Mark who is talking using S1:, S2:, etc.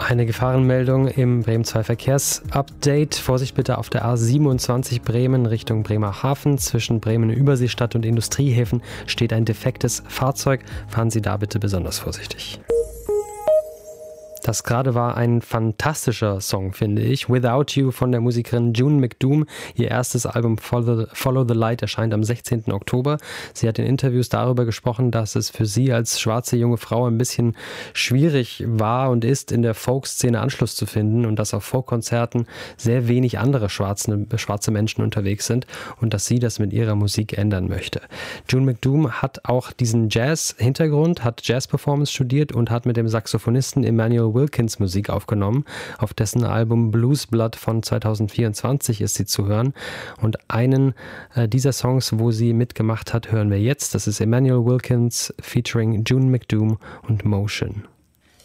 S1: Eine Gefahrenmeldung im Bremen 2 Verkehrsupdate. Vorsicht bitte auf der A27 Bremen Richtung Bremerhaven. Zwischen Bremen Überseestadt und Industriehäfen steht ein defektes Fahrzeug. Fahren Sie da bitte besonders vorsichtig. Das gerade war ein fantastischer Song, finde ich. Without You von der Musikerin June McDoom. Ihr erstes Album Follow the Light erscheint am 16. Oktober. Sie hat in Interviews darüber gesprochen, dass es für sie als schwarze junge Frau ein bisschen schwierig war und ist, in der Folk-Szene Anschluss zu finden und dass auf Folk-Konzerten sehr wenig andere schwarze Menschen unterwegs sind und dass sie das mit ihrer Musik ändern möchte. June McDoom hat auch diesen Jazz-Hintergrund, hat Jazz-Performance studiert und hat mit dem Saxophonisten Emmanuel Wilkins Musik aufgenommen. Auf dessen Album Blues Blood von 2024 ist sie zu hören. Und einen dieser Songs, wo sie mitgemacht hat, hören wir jetzt. Das ist Emmanuel Wilkins featuring June McDoom und Motion.